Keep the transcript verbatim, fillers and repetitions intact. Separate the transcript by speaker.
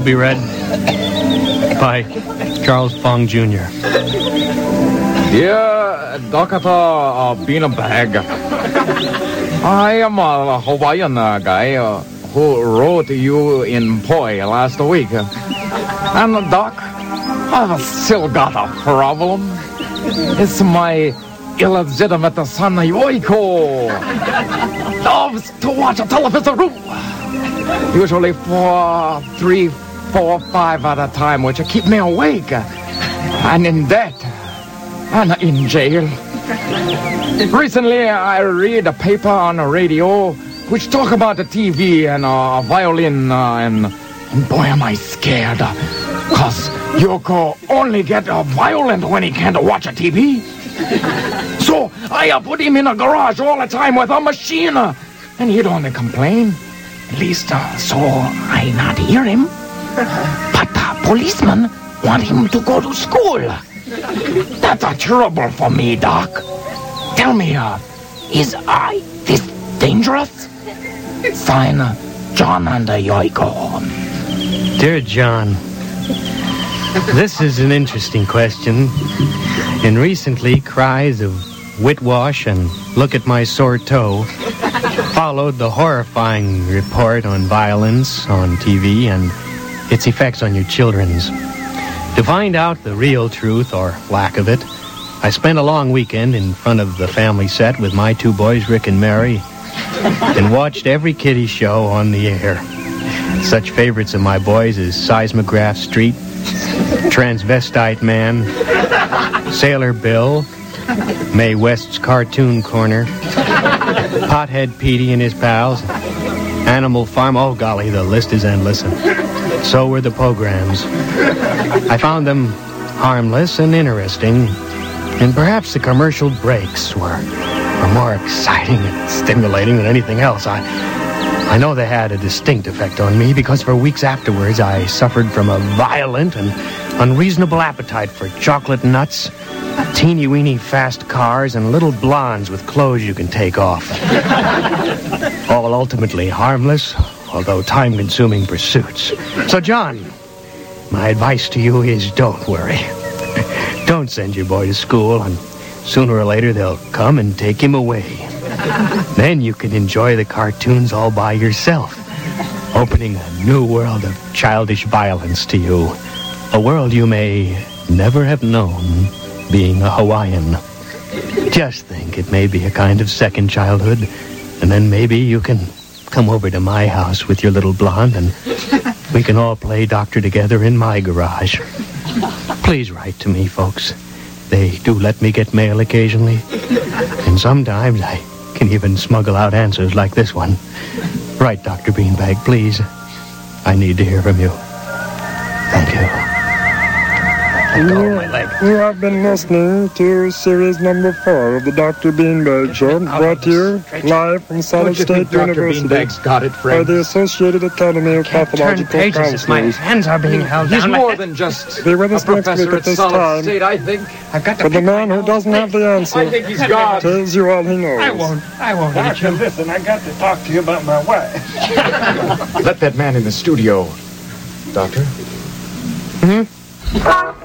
Speaker 1: be read by Charles Fong Junior
Speaker 2: Dear Doctor uh, Beanbag, I am a Hawaiian uh, guy uh, who wrote you in Poi last week. And, uh, Doc, I've still got a problem. It's my illegitimate son, Yoiko. Loves to watch a television. Usually four, three, four, five at a time, which keep me awake. And in debt. And in jail. Recently, I read a paper on the radio which talk about the T V and a uh, violin, uh, and, and boy, am I scared. Because Yoko only get a violin when he can't watch a T V. So I uh, put him in a garage all the time with a machine. Uh, and he don't complain. At least, uh, so I not hear him. But the policeman want him to go to school. That's a trouble for me, Doc. Tell me, uh, is I this dangerous? Sign, uh, John and Yoiko.
Speaker 1: Dear John, this is an interesting question. And recently, cries of whitwash and look at my sore toe followed the horrifying report on violence on T V and its effects on your children's. To find out the real truth, or lack of it, I spent a long weekend in front of the family set with my two boys, Rick and Mary, and watched every kiddie show on the air. Such favorites of my boys as Seismograph Street, Transvestite Man, Sailor Bill, Mae West's Cartoon Corner, Pothead Petey and his pals, Animal Farm. Oh, golly, the list is endless. And so were the programs. I found them harmless and interesting, and perhaps the commercial breaks were, were more exciting and stimulating than anything else. I, I know they had a distinct effect on me because for weeks afterwards I suffered from a violent and unreasonable appetite for chocolate nuts, teeny-weeny fast cars, and little blondes with clothes you can take off. All ultimately harmless, although time-consuming pursuits. So, John, my advice to you is don't worry. Don't send your boy to school, and sooner or later they'll come and take him away. Then you can enjoy the cartoons all by yourself, opening a new world of childish violence to you. A world you may never have known, being a Hawaiian. Just think, it may be a kind of second childhood, and then maybe you can come over to my house with your little blonde, and we can all play doctor together in my garage. Please write to me, folks. They do let me get mail occasionally, and sometimes I can even smuggle out answers like this one. Write, Doctor Beanbag, please. I need to hear from you. Thank you.
Speaker 3: You, you have been listening to series number four of the Doctor Beanbag Show, brought to you live from Solid State University
Speaker 2: got it,
Speaker 3: by the Associated Academy of Pathological Counselors.
Speaker 1: My hands are being held
Speaker 2: He's
Speaker 1: down.
Speaker 2: more than just
Speaker 3: Be with
Speaker 2: a
Speaker 3: us next week
Speaker 2: professor
Speaker 3: at
Speaker 2: at
Speaker 3: this
Speaker 2: Solid
Speaker 3: time.
Speaker 2: State, I think.
Speaker 1: I've got to
Speaker 3: But the man who doesn't have the answer
Speaker 2: I think he's God.
Speaker 3: tells you all he knows.
Speaker 1: I won't. I won't hit
Speaker 3: Doctor,
Speaker 1: you.
Speaker 3: listen, I got to talk to you about my wife.
Speaker 2: Let that man in the studio. Doctor?
Speaker 1: Hmm?